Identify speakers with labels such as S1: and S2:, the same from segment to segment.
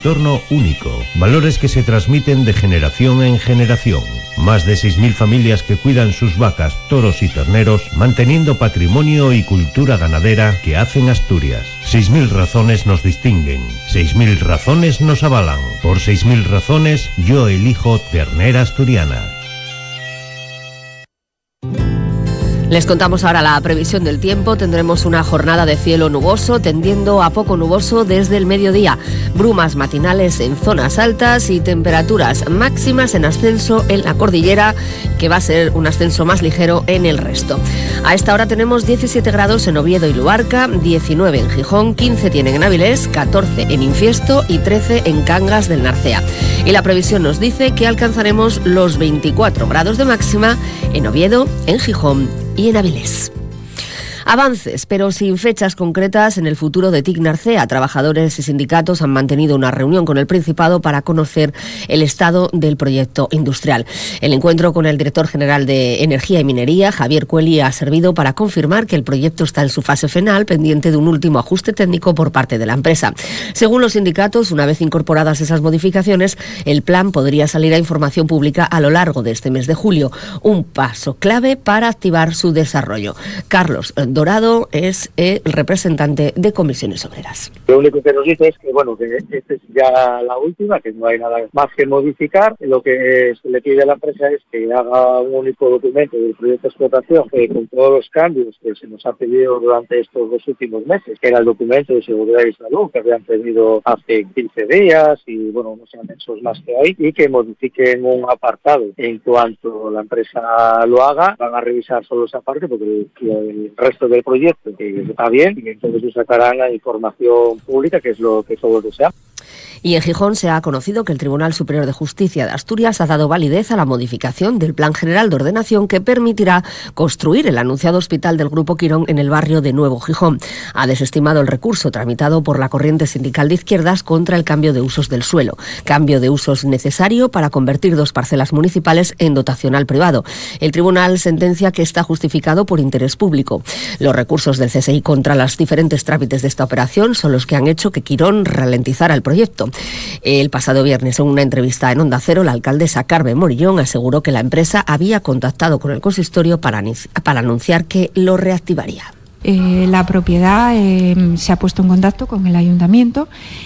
S1: Entorno único, valores que se transmiten de generación en generación. Más de 6.000 familias que cuidan sus vacas, toros y terneros, manteniendo patrimonio y cultura ganadera que hacen Asturias. 6.000 razones nos distinguen, 6.000 razones nos avalan. Por 6.000 razones, yo elijo ternera asturiana.
S2: Les contamos ahora la previsión del tiempo. Tendremos una jornada de cielo nuboso, tendiendo a poco nuboso desde el mediodía. Brumas matinales en zonas altas y temperaturas máximas en ascenso en la cordillera, que va a ser un ascenso más ligero en el resto. A esta hora tenemos 17 grados en Oviedo y Luarca, 19 en Gijón, 15 tienen en Avilés, 14 en Infiesto y 13 en Cangas del Narcea. Y la previsión nos dice que alcanzaremos los 24 grados de máxima en Oviedo, en Gijón y en Avilés. Avances, pero sin fechas concretas en el futuro de TIC Narcea. Trabajadores y sindicatos han mantenido una reunión con el Principado para conocer el estado del proyecto industrial. El encuentro con el director general de Energía y Minería, Javier Cueli, ha servido para confirmar que el proyecto está en su fase final, pendiente de un último ajuste técnico por parte de la empresa. Según los sindicatos, una vez incorporadas esas modificaciones, el plan podría salir a información pública a lo largo de este mes de julio, un paso clave para activar su desarrollo. Carlos Dorado es el representante de Comisiones Obreras.
S3: Lo único que nos dice es que, que esta es ya la última, que no hay nada más que modificar. Lo que se le pide a la empresa es que haga un único documento del proyecto de explotación con todos los cambios que se nos ha pedido durante estos 2 últimos meses, que era el documento de seguridad y salud que habían pedido hace 15 días y, unos anexos más que hay, y que modifiquen un apartado. En cuanto la empresa lo haga, van a revisar solo esa parte porque el resto del proyecto que está bien, y entonces se sacarán la información pública, que es lo que todos deseamos.
S2: Y en Gijón se ha conocido que el Tribunal Superior de Justicia de Asturias ha dado validez a la modificación del Plan General de Ordenación que permitirá construir el anunciado hospital del Grupo Quirón en el barrio de Nuevo Gijón. Ha desestimado el recurso tramitado por la Corriente Sindical de Izquierdas contra el cambio de usos del suelo. Cambio de usos necesario para convertir 2 parcelas municipales en dotacional privado. El tribunal sentencia que está justificado por interés público. Los recursos del CSI contra los diferentes trámites de esta operación son los que han hecho que Quirón ralentizara el proyecto. El pasado viernes, en una entrevista en Onda Cero, la alcaldesa Carmen Morillón aseguró que la empresa había contactado con el consistorio para anunciar que lo reactivaría.
S4: La propiedad se ha puesto en contacto con el ayuntamiento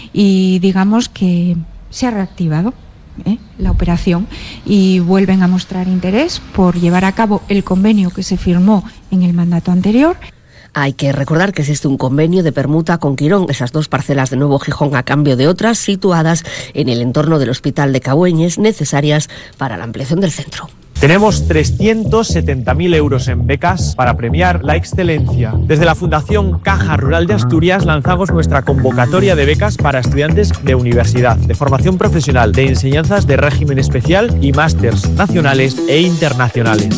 S4: y digamos que se ha reactivado la operación y vuelven a mostrar interés por llevar a cabo el convenio que se firmó en el mandato anterior.
S2: Hay que recordar que existe un convenio de permuta con Quirón, esas 2 parcelas de Nuevo Gijón a cambio de otras situadas en el entorno del Hospital de Cabueñes, necesarias para la ampliación del centro.
S5: Tenemos 370.000 euros en becas para premiar la excelencia. Desde la Fundación Caja Rural de Asturias lanzamos nuestra convocatoria de becas para estudiantes de universidad, de formación profesional, de enseñanzas de régimen especial y másters nacionales e internacionales.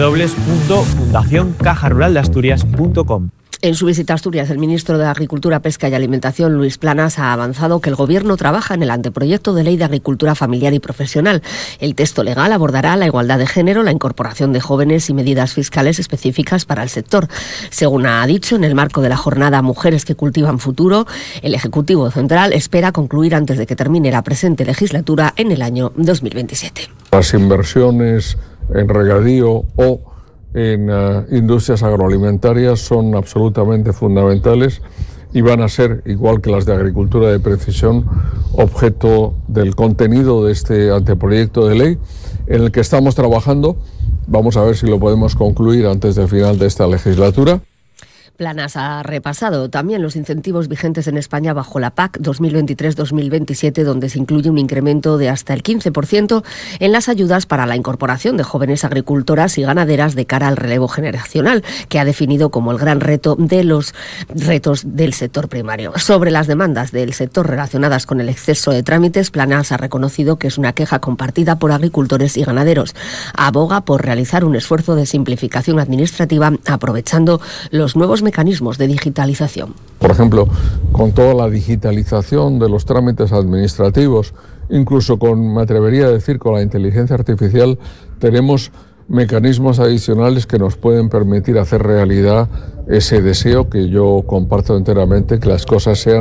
S5: www.fundacioncajaruraldeasturias.com.
S2: En su visita a Asturias, el ministro de Agricultura, Pesca y Alimentación, Luis Planas, ha avanzado que el Gobierno trabaja en el anteproyecto de ley de agricultura familiar y profesional. El texto legal abordará la igualdad de género, la incorporación de jóvenes y medidas fiscales específicas para el sector. Según ha dicho, en el marco de la jornada Mujeres que cultivan futuro, el Ejecutivo Central espera concluir antes de que termine la presente legislatura en el año 2027.
S6: Las inversiones en regadío o en industrias agroalimentarias son absolutamente fundamentales y van a ser, igual que las de agricultura de precisión, objeto del contenido de este anteproyecto de ley en el que estamos trabajando. Vamos a ver si lo podemos concluir antes del final de esta legislatura.
S2: Planas ha repasado también los incentivos vigentes en España bajo la PAC 2023-2027, donde se incluye un incremento de hasta el 15% en las ayudas para la incorporación de jóvenes agricultoras y ganaderas de cara al relevo generacional, que ha definido como el gran reto de los retos del sector primario. Sobre las demandas del sector relacionadas con el exceso de trámites, Planas ha reconocido que es una queja compartida por agricultores y ganaderos. Aboga por realizar un esfuerzo de simplificación administrativa aprovechando los nuevos mecanismos de digitalización.
S6: Por ejemplo, con toda la digitalización de los trámites administrativos, incluso me atrevería a decir, con la inteligencia artificial, tenemos mecanismos adicionales que nos pueden permitir hacer realidad ese deseo que yo comparto enteramente, que las cosas sean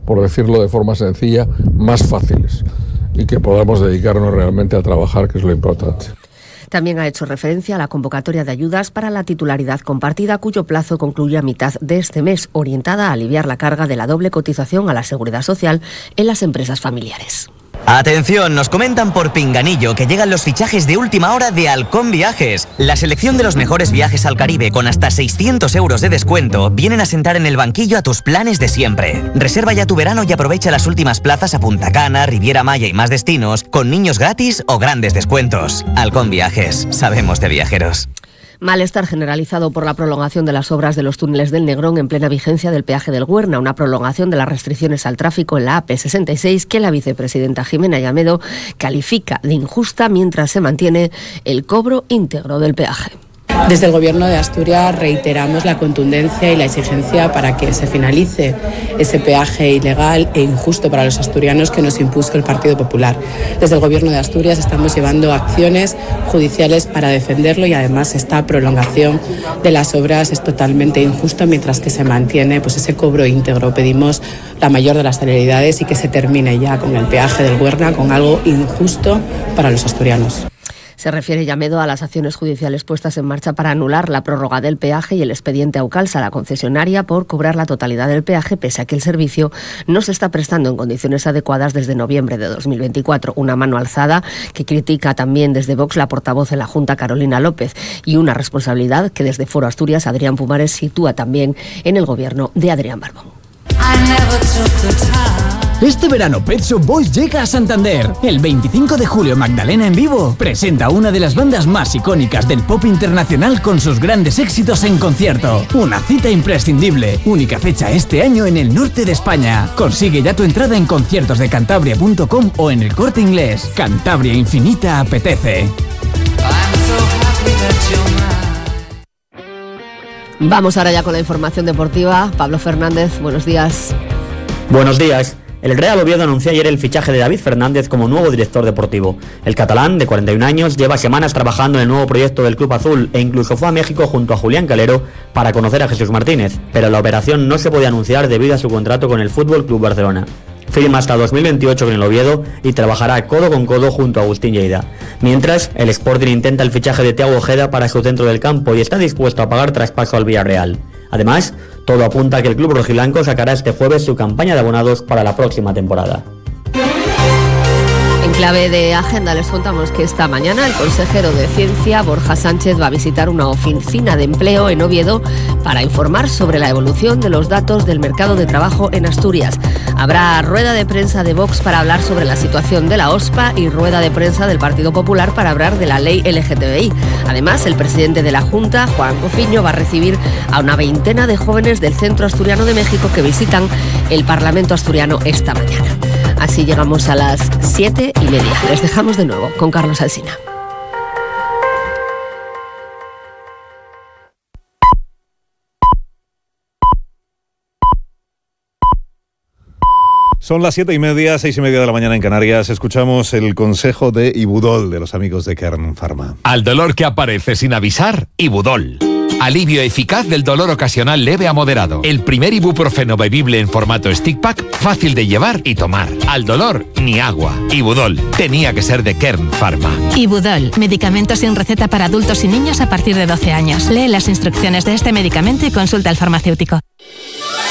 S6: por decirlo de forma sencilla, más fáciles y que podamos dedicarnos realmente a trabajar, que es lo importante.
S2: También ha hecho referencia a la convocatoria de ayudas para la titularidad compartida, cuyo plazo concluye a mitad de este mes, orientada a aliviar la carga de la doble cotización a la Seguridad Social en las empresas familiares.
S7: Atención, nos comentan por Pinganillo que llegan los fichajes de última hora de Halcón Viajes. La selección de los mejores viajes al Caribe con hasta 600 euros de descuento vienen a sentar en el banquillo a tus planes de siempre. Reserva ya tu verano y aprovecha las últimas plazas a Punta Cana, Riviera Maya y más destinos con niños gratis o grandes descuentos. Halcón Viajes, sabemos de viajeros.
S2: Malestar generalizado por la prolongación de las obras de los túneles del Negrón en plena vigencia del peaje del Güerna, una prolongación de las restricciones al tráfico en la AP66 que la vicepresidenta Jimena Llamedo califica de injusta mientras se mantiene el cobro íntegro del peaje.
S8: Desde el Gobierno de Asturias reiteramos la contundencia y la exigencia para que se finalice ese peaje ilegal e injusto para los asturianos que nos impuso el Partido Popular. Desde el Gobierno de Asturias estamos llevando acciones judiciales para defenderlo y además esta prolongación de las obras es totalmente injusta mientras que se mantiene ese cobro íntegro. Pedimos la mayor de las celeridades y que se termine ya con el peaje del Güerna, con algo injusto para los asturianos.
S2: Se refiere Llamedo a las acciones judiciales puestas en marcha para anular la prórroga del peaje y el expediente a Aucalsa, la concesionaria, por cobrar la totalidad del peaje, pese a que el servicio no se está prestando en condiciones adecuadas desde noviembre de 2024. Una mano alzada que critica también desde Vox la portavoz en la Junta, Carolina López, y una responsabilidad que desde Foro Asturias, Adrián Pumares, sitúa también en el gobierno de Adrián Barbón.
S9: Este verano Pet Shop Boys llega a Santander. El 25 de julio Magdalena en vivo presenta una de las bandas más icónicas del pop internacional con sus grandes éxitos en concierto. Una cita imprescindible. Única fecha este año en el norte de España. Consigue ya tu entrada en conciertosdecantabria.com o en el Corte Inglés. Cantabria Infinita apetece.
S2: Vamos ahora ya con la información deportiva. Pablo Fernández, buenos días.
S10: Buenos días. El Real Oviedo anunció ayer el fichaje de David Fernández como nuevo director deportivo. El catalán, de 41 años, lleva semanas trabajando en el nuevo proyecto del Club Azul e incluso fue a México junto a Julián Calero para conocer a Jesús Martínez, pero la operación no se podía anunciar debido a su contrato con el Fútbol Club Barcelona. Firma hasta 2028 con el Oviedo y trabajará codo con codo junto a Agustín Lleida. Mientras, el Sporting intenta el fichaje de Thiago Ojeda para su centro del campo y está dispuesto a pagar traspaso al Villarreal. Además, todo apunta a que el club rojiblanco sacará este jueves su campaña de abonados para la próxima temporada.
S2: En clave de agenda les contamos que esta mañana el consejero de Ciencia, Borja Sánchez, va a visitar una oficina de empleo en Oviedo para informar sobre la evolución de los datos del mercado de trabajo en Asturias. Habrá rueda de prensa de Vox para hablar sobre la situación de la OSPA y rueda de prensa del Partido Popular para hablar de la ley LGTBI. Además, el presidente de la Junta, Juan Cofiño, va a recibir a una veintena de jóvenes del Centro Asturiano de México que visitan el Parlamento asturiano esta mañana. Así llegamos a las 7:30. Les dejamos de nuevo con Carlos Alsina.
S11: Son las 7:30, 6:30 de la mañana en Canarias. Escuchamos el consejo de Ibudol, de los amigos de Kern Pharma.
S12: Al dolor que aparece sin avisar, Ibudol. Alivio eficaz del dolor ocasional leve a moderado. El primer ibuprofeno bebible en formato stick pack, fácil de llevar y tomar. Al dolor, ni agua. Ibudol. Tenía que ser de Kern Pharma.
S13: Ibudol. Medicamento sin receta para adultos y niños a partir de 12 años. Lee las instrucciones de este medicamento y consulta al farmacéutico.